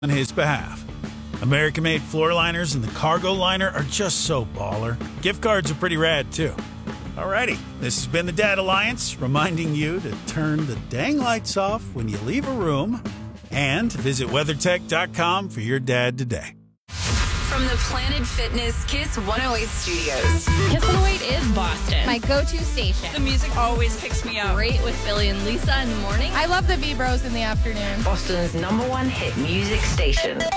on his behalf. American-made floor liners and the cargo liner are just so baller. Gift cards are pretty rad, too. Alrighty, this has been the Dad Alliance, reminding you to turn the dang lights off when you leave a room and visit WeatherTech.com for your dad today. From the Planet Fitness Kiss 108 studios. Kiss 108 is Boston. My go-to station. The music always picks me up. Great with Billy and Lisa in the morning. I love the V-Bros in the afternoon. Boston's #1 hit music station.